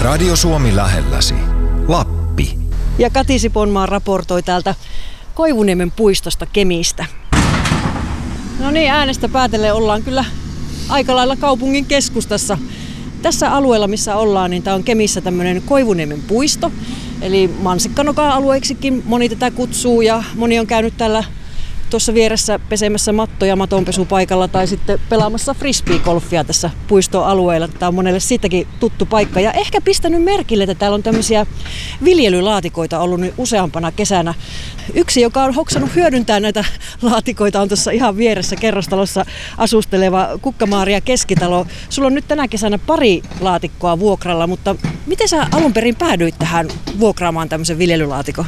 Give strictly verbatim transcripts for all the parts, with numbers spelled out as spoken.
Radio Suomi lähelläsi. Lappi. Ja Kati Siponmaa raportoi täältä Koivuniemen puistosta Kemistä. No niin, äänestä päätellen ollaan kyllä aika lailla kaupungin keskustassa. Tässä alueella, missä ollaan, niin tämä on Kemissä tämmöinen Koivuniemen puisto. Eli mansikkanoka-alueeksikin moni tätä kutsuu ja moni on käynyt täällä tuossa vieressä pesemässä mattoja matonpesupaikalla tai sitten pelaamassa frisbee-golfia tässä puistoalueella. Tämä on monelle siitäkin tuttu paikka. Ja ehkä pistänyt merkille, että täällä on tämmöisiä viljelylaatikoita ollut nyt useampana kesänä. Yksi, joka on hoksannut hyödyntää näitä laatikoita, on tuossa ihan vieressä kerrostalossa asusteleva Kukkamaaria Keskitalo. Sulla on nyt tänä kesänä pari laatikkoa vuokralla, mutta miten sä alun perin päädyit tähän vuokraamaan tämmöisen viljelylaatikon?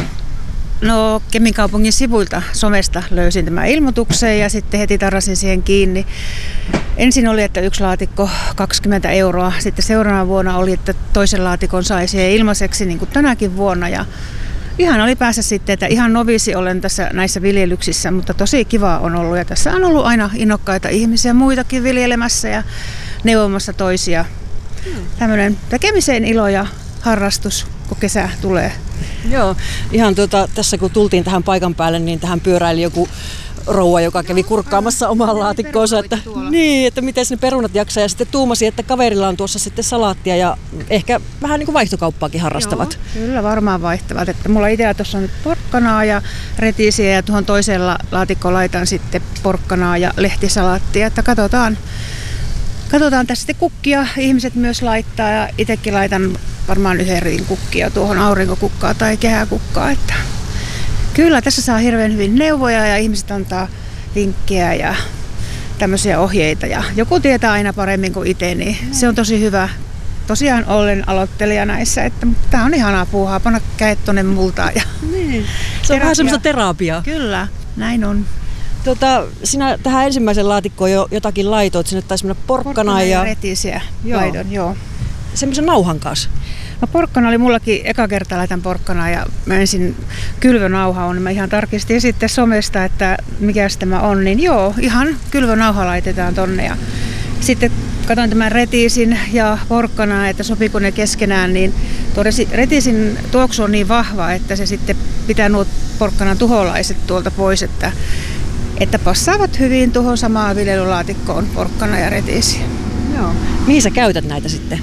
No Kemin kaupungin sivuilta somesta löysin tämän ilmoituksen ja sitten heti tarrasin siihen kiinni. Ensin oli, että yksi laatikko kaksikymmentä euroa. Sitten seuraavana vuonna oli, että toisen laatikon sai siihen ilmaiseksi niin kuin tänäkin vuonna. Ja ihan oli päässä sitten, että ihan novisi olen tässä näissä viljelyksissä, mutta tosi kivaa on ollut. Ja tässä on ollut aina innokkaita ihmisiä muitakin viljelemässä ja neuvomassa toisia. Hmm. Tämmöinen tekemisen ilo ja harrastus, kun kesä tulee. Joo, ihan tuota, tässä kun tultiin tähän paikan päälle, niin tähän pyöräili joku rouva, joka kävi kurkkaamassa omaa laatikkoonsa, että, niin, että miten ne perunat jaksaa. Ja sitten tuumasi, että kaverilla on tuossa sitten salaattia ja ehkä vähän niin kuin vaihtokauppaakin harrastavat. Joo, kyllä varmaan vaihtavat. Että mulla itsellä tuossa on nyt porkkanaa ja retisiä ja tuohon toisella laatikkoon laitan sitten porkkanaa ja lehtisalaattia. Että katsotaan, katsotaan tässä sitten kukkia. Ihmiset myös laittaa ja itsekin laitan varmaan yhden riin kukkia tuohon aurinkokukkaa tai kehäkukkaa. Että kyllä tässä saa hirveän hyvin neuvoja ja ihmiset antaa vinkkejä ja tämmöisiä ohjeita. Ja joku tietää aina paremmin kuin itse, niin se on tosi hyvä. Tosiaan olen aloittelija näissä, että tämä on ihanaa puuhaa, panna kädet tuonne multaan. Ja niin. Se on vähän semmoista terapiaa. Kyllä, näin on. Tota, sinä tähän ensimmäisen laatikkoon jo jotakin laitoit, sinne taisi mennä porkkanaa Porkkana ja, ja retisiä laidon, joo. Semmoisen nauhan kanssa. No porkkana oli mullakin, eka kerta laitan porkkanaa ja mä ensin kylvönauha on, niin mä ihan tarkistin sitten somesta, että mikäs tämä on, niin joo, ihan kylvönauha laitetaan tonne ja sitten katsoin tämän retiisin ja porkkanaa, että sopiiko ne keskenään, niin tuo retiisin tuoksu on niin vahva, että se sitten pitää nuo porkkanan tuholaiset tuolta pois, että, että passaavat hyvin tuohon samaan viljelylaatikkoon porkkana ja retiisi. Joo. Mihin sä käytät näitä sitten?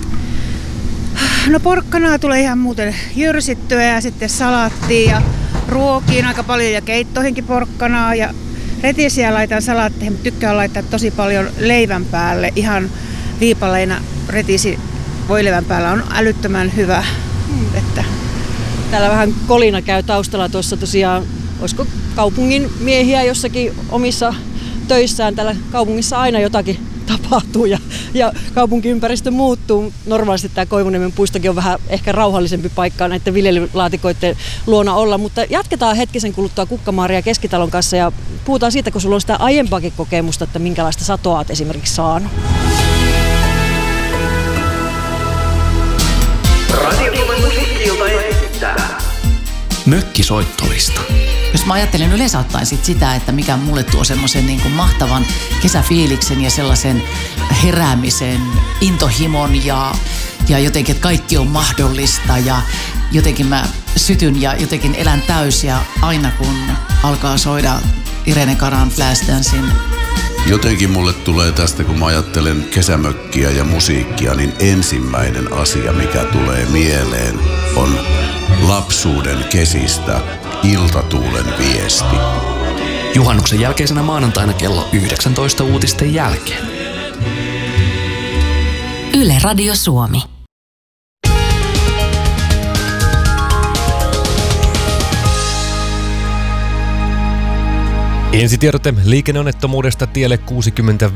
No porkkanaa tulee ihan muuten jyrsittyä ja sitten salaattiin ja ruokiin aika paljon ja keittoihinkin porkkanaa ja retisiä laitan salaatteihin, mutta tykkään laittaa tosi paljon leivän päälle. Ihan viipaleina retisi voileivän päällä on älyttömän hyvä. Hmm. Että täällä vähän kolina käy taustalla tuossa tosiaan, olisiko kaupungin miehiä jossakin omissa töissään. Täällä kaupungissa aina jotakin tapahtuu ja, ja kaupunkiympäristö muuttuu. Normaalisti tämä Koivuniemen puistokin on vähän ehkä rauhallisempi paikka näiden viljelylaatikoiden luona olla, mutta jatketaan hetkisen kuluttua Kukkamaaria Keskitalon kanssa ja puhutaan siitä, kun sulla on sitä aiempaakin kokemusta, että minkälaista satoa olet esimerkiksi saanut. Radio Suomen musiikki-ilta esittää Mökkisoittolista. Jos mä ajattelen yleensä ottaen sit sitä, että mikä mulle tuo semmoisen niin kuin mahtavan kesäfiiliksen ja sellaisen heräämisen, intohimon ja, ja jotenkin, että kaikki on mahdollista ja jotenkin mä sytyn ja jotenkin elän täysiä aina kun alkaa soida Irene Karan Flashdance. Jotenkin mulle tulee tästä, kun mä ajattelen kesämökkiä ja musiikkia, niin ensimmäinen asia, mikä tulee mieleen, on lapsuuden kesistä iltatuulen viesti. Juhannuksen jälkeisenä maanantaina kello yhdeksäntoista uutisten jälkeen. Yle Radio Suomi. Ensitiedote liikenneonnettomuudesta tielle kuusikymmentä